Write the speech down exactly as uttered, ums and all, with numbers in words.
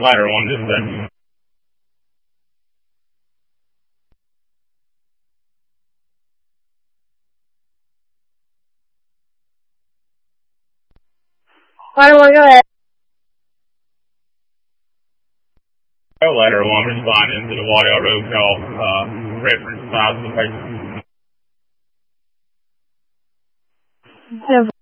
latter one is that. Latter one, go ahead. The latter one responding to the Waddell Road call, uh, reference five of the patient. The